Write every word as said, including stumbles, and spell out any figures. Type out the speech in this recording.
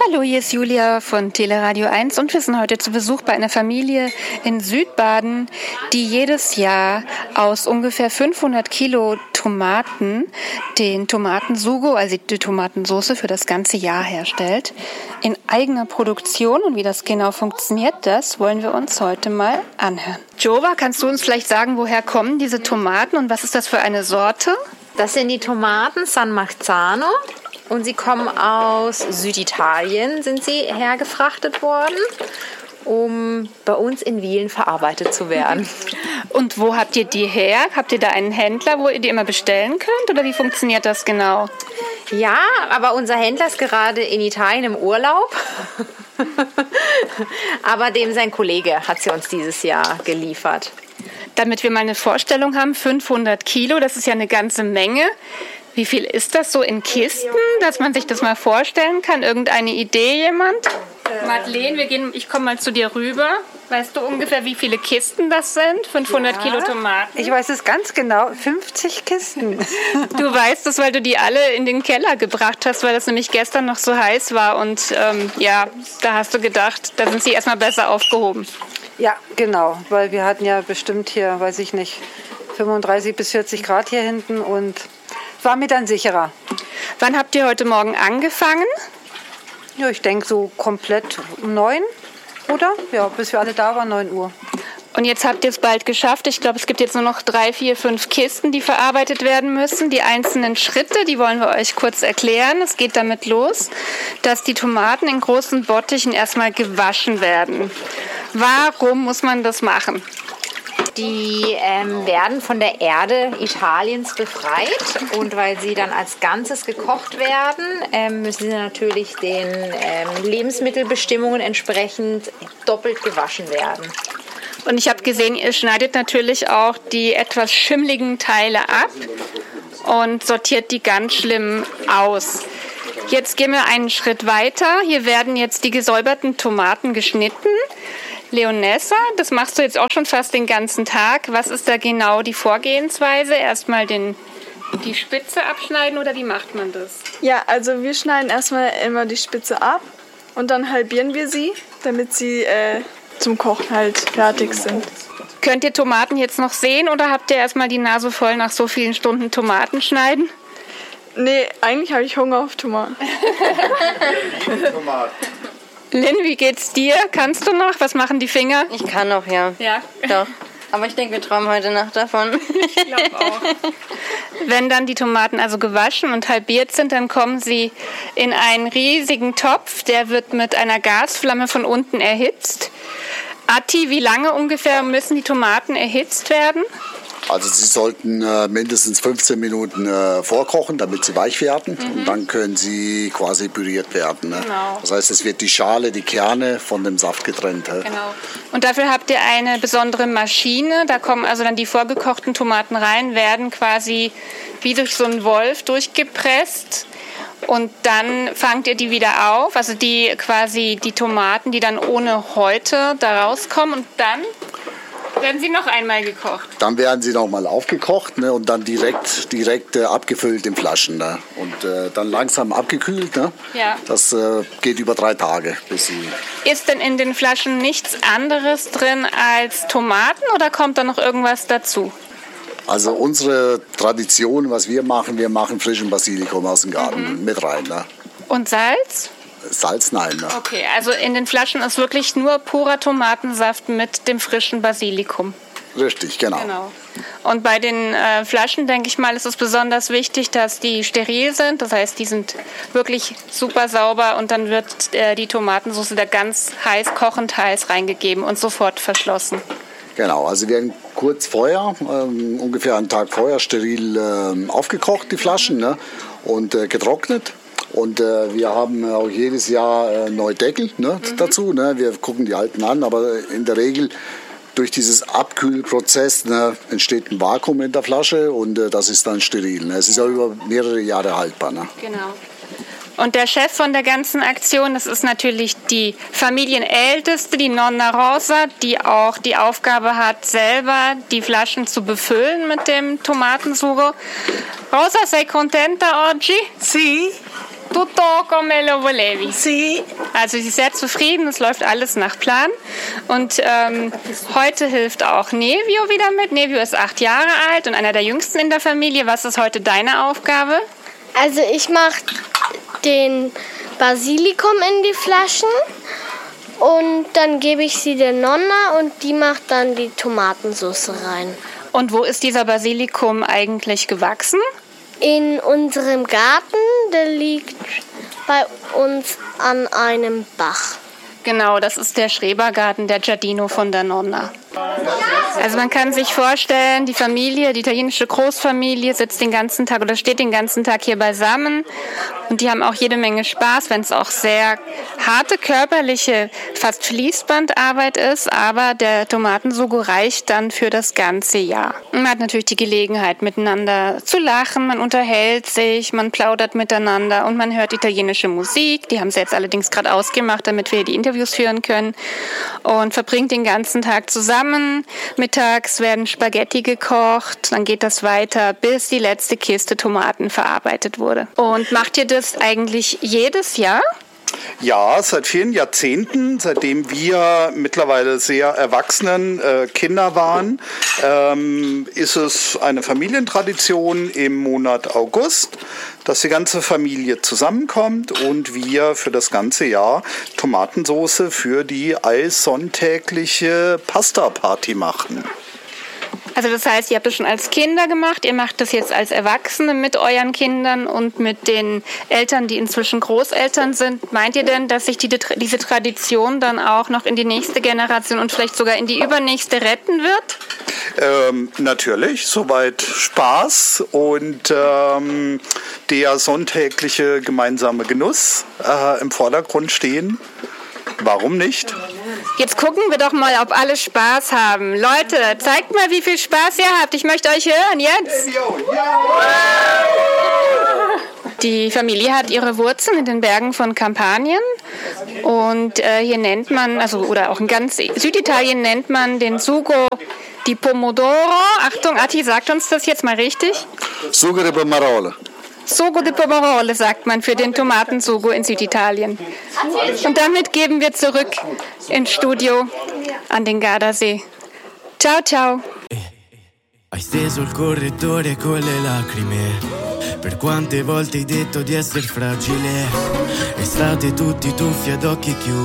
Hallo, hier ist Julia von Teleradio eins und wir sind heute zu Besuch bei einer Familie in Südbaden, die jedes Jahr aus ungefähr fünfhundert Kilo Tomaten den Tomatensugo, also die Tomatensauce für das ganze Jahr herstellt, in eigener Produktion. Und wie das genau funktioniert, das wollen wir uns heute mal anhören. Jova, kannst du uns vielleicht sagen, woher kommen diese Tomaten und was ist das für eine Sorte? Das sind die Tomaten San Marzano. Und sie kommen aus Süditalien, sind sie hergefrachtet worden, um bei uns in Wielen verarbeitet zu werden. Und wo habt ihr die her? Habt ihr da einen Händler, wo ihr die immer bestellen könnt? Oder wie funktioniert das genau? Ja, aber unser Händler ist gerade in Italien im Urlaub. Aber dem sein Kollege hat sie uns dieses Jahr geliefert. Damit wir mal eine Vorstellung haben, fünfhundert Kilo, das ist ja eine ganze Menge. Wie viel ist das so in Kisten, dass man sich das mal vorstellen kann? Irgendeine Idee, jemand? Äh. Madeleine, wir gehen, ich komme mal zu dir rüber. Weißt du ungefähr, wie viele Kisten das sind? fünfhundert ja, Kilo Tomaten? Ich weiß es ganz genau, fünfzig Kisten. Du weißt das, weil du die alle in den Keller gebracht hast, weil das nämlich gestern noch so heiß war. Und ähm, ja, da hast du gedacht, da sind sie erstmal besser aufgehoben. Ja, genau, weil wir hatten ja bestimmt hier, weiß ich nicht, fünfunddreißig bis vierzig Grad hier hinten und war mir dann sicherer. Wann habt ihr heute Morgen angefangen? Ja, ich denke so komplett um neun, oder? Ja, bis wir alle da waren, neun Uhr. Und jetzt habt ihr es bald geschafft. Ich glaube, es gibt jetzt nur noch drei, vier, fünf Kisten, die verarbeitet werden müssen. Die einzelnen Schritte, die wollen wir euch kurz erklären. Es geht damit los, dass die Tomaten in großen Bottichen erstmal gewaschen werden. Warum muss man das machen? Die ähm, werden von der Erde Italiens befreit und weil sie dann als Ganzes gekocht werden, ähm, müssen sie natürlich den ähm, Lebensmittelbestimmungen entsprechend doppelt gewaschen werden. Und ich habe gesehen, ihr schneidet natürlich auch die etwas schimmligen Teile ab und sortiert die ganz schlimm aus. Jetzt gehen wir einen Schritt weiter. Hier werden jetzt die gesäuberten Tomaten geschnitten. Leonessa, das machst du jetzt auch schon fast den ganzen Tag. Was ist da genau die Vorgehensweise? Erstmal den, die Spitze abschneiden oder wie macht man das? Ja, also wir schneiden erstmal immer die Spitze ab und dann halbieren wir sie, damit sie äh, zum Kochen halt fertig sind. Könnt ihr Tomaten jetzt noch sehen oder habt ihr erstmal die Nase voll nach so vielen Stunden Tomaten schneiden? Nee, eigentlich habe ich Hunger auf Tomaten. Lynn, wie geht's dir? Kannst du noch? Was machen die Finger? Ich kann noch, ja. Ja? Doch. Aber ich denke, wir träumen heute Nacht davon. Ich glaube auch. Wenn dann die Tomaten also gewaschen und halbiert sind, dann kommen sie in einen riesigen Topf. Der wird mit einer Gasflamme von unten erhitzt. Atti, wie lange ungefähr müssen die Tomaten erhitzt werden? Also sie sollten äh, mindestens fünfzehn Minuten äh, vorkochen, damit sie weich werden. Mhm. Und dann können sie quasi püriert werden. Ne? Genau. Das heißt, es wird die Schale, die Kerne von dem Saft getrennt. He? Genau. Und dafür habt ihr eine besondere Maschine. Da kommen also dann die vorgekochten Tomaten rein, werden quasi wie durch so einen Wolf durchgepresst. Und dann fangt ihr die wieder auf, also die quasi die Tomaten, die dann ohne Häute da rauskommen. Und dann werden sie noch einmal gekocht? Dann werden sie noch mal aufgekocht, ne, und dann direkt, direkt äh, abgefüllt in Flaschen. Ne, und äh, dann langsam abgekühlt. Ne. Ja. Das äh, geht über drei Tage. Bis sie Ist denn in den Flaschen nichts anderes drin als Tomaten oder kommt da noch irgendwas dazu? Also unsere Tradition, was wir machen, wir machen frischen Basilikum aus dem Garten mhm. mit rein. Ne. Und Salz? Salz, nein. Ne? Okay, also in den Flaschen ist wirklich nur purer Tomatensaft mit dem frischen Basilikum. Richtig, genau. genau. Und bei den äh, Flaschen, denke ich mal, ist es besonders wichtig, dass die steril sind. Das heißt, die sind wirklich super sauber und dann wird äh, die Tomatensauce da ganz heiß, kochend heiß reingegeben und sofort verschlossen. Genau, also wir werden kurz vorher, ähm, ungefähr einen Tag vorher, steril ähm, aufgekocht, die Flaschen, ne? Und äh, getrocknet. Und äh, wir haben auch jedes Jahr äh, neue Deckel ne, mhm. dazu. Ne? Wir gucken die alten an, aber in der Regel durch dieses Abkühlprozess ne, entsteht ein Vakuum in der Flasche und äh, das ist dann steril. Ne? Es ist auch über mehrere Jahre haltbar. Ne? Genau. Und der Chef von der ganzen Aktion, das ist natürlich die Familienälteste, die Nonna Rosa, die auch die Aufgabe hat, selber die Flaschen zu befüllen mit dem Tomatensugo. Rosa, sei contenta oggi? Sì. Tutto come lo volevi? Sì. Also sie ist sehr zufrieden, es läuft alles nach Plan. Und ähm, heute hilft auch Nevio wieder mit. Nevio ist acht Jahre alt und einer der jüngsten in der Familie. Was ist heute deine Aufgabe? Also ich mache den Basilikum in die Flaschen und dann gebe ich sie der Nonna und die macht dann die Tomatensauce rein. Und wo ist dieser Basilikum eigentlich gewachsen? In unserem Garten, der liegt bei uns an einem Bach. Genau, das ist der Schrebergarten, der Giardino von der Nonna. Also man kann sich vorstellen, die Familie, die italienische Großfamilie sitzt den ganzen Tag oder steht den ganzen Tag hier beisammen und die haben auch jede Menge Spaß, wenn es auch sehr harte körperliche, fast Fließbandarbeit ist, aber der Tomatensugo reicht dann für das ganze Jahr. Man hat natürlich die Gelegenheit, miteinander zu lachen, man unterhält sich, man plaudert miteinander und man hört italienische Musik. Die haben sie jetzt allerdings gerade ausgemacht, damit wir die Interviews führen können und verbringt den ganzen Tag zusammen. Mittags werden Spaghetti gekocht, dann geht das weiter, bis die letzte Kiste Tomaten verarbeitet wurde. Und macht ihr das eigentlich jedes Jahr? Ja, seit vielen Jahrzehnten, seitdem wir mittlerweile sehr erwachsenen äh, Kinder waren, ähm, ist es eine Familientradition im Monat August, dass die ganze Familie zusammenkommt und wir für das ganze Jahr Tomatensauce für die allsonntägliche Pasta-Party machen. Also das heißt, ihr habt das schon als Kinder gemacht, ihr macht das jetzt als Erwachsene mit euren Kindern und mit den Eltern, die inzwischen Großeltern sind. Meint ihr denn, dass sich die, diese Tradition dann auch noch in die nächste Generation und vielleicht sogar in die übernächste retten wird? Ähm, natürlich, soweit Spaß und ähm, der sonntägliche gemeinsame Genuss äh, im Vordergrund stehen. Warum nicht? Jetzt gucken wir doch mal, ob alle Spaß haben. Leute, zeigt mal, wie viel Spaß ihr habt. Ich möchte euch hören, jetzt. Die Familie hat ihre Wurzeln in den Bergen von Kampanien und äh, hier nennt man, also oder auch in ganz Süditalien nennt man den Sugo di Pomodoro. Achtung, Atti, sagt uns das jetzt mal richtig. Sugo di Pomodoro. Sugo di Pomodoro sagt man für den Tomatensugo in Süditalien. Und damit geben wir zurück ins Studio an den Gardasee. Ciao, ciao. Hai steso il correttore con le lacrime. Per quante volte hai detto di essere fragile. E state tutti tuffi ad occhi chiusi.